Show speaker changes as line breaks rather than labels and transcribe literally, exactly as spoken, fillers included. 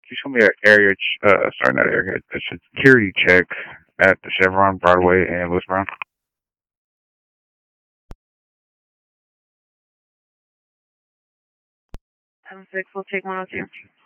you show me an area, ch- uh, sorry, not area, a security check at the Chevron Broadway and West Brown?
seven six, we'll take one oh two.